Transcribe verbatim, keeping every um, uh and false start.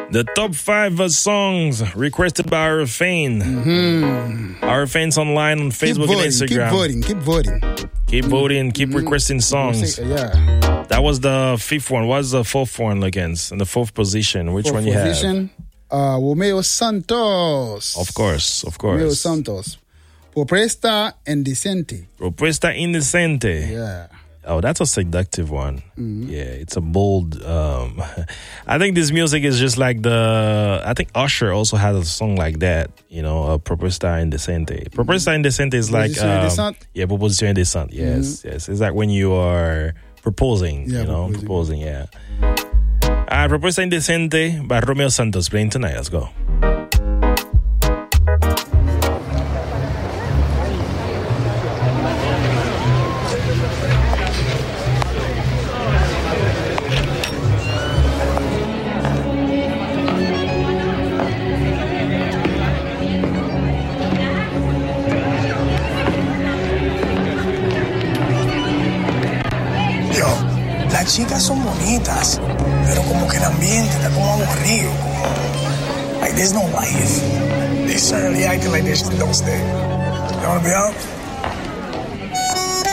The top five uh, songs requested by our fan. Mm-hmm. Our fans online on Facebook voting, and Instagram. Keep voting, keep voting. Keep voting, keep mm-hmm. requesting songs. Yeah. That was the fifth one. What's the fourth one against? In the fourth position. Which fourth one you position, have? Uh, Romeo Santos. Of course, of course. Romeo Santos. Propuesta Indecente. Propuesta Indecente. Yeah. Oh, that's a seductive one. Mm-hmm. Yeah, it's a bold. Um, I think this music is just like the. I think Usher also had a song like that. You know, uh, Propuesta Indecente. Propuesta Indecente is like. Um, yeah, Proposición Indecente. Yes, mm-hmm. yes. It's like when you are proposing. Yeah, you know, proposing. proposing yeah. Uh, Propuesta Indecente by Romeo Santos playing tonight. Let's go. Las chicas son bonitas, pero como que el ambiente está como aburrido. Like there's no life. They certainly acting like they don't stay. You wanna be out?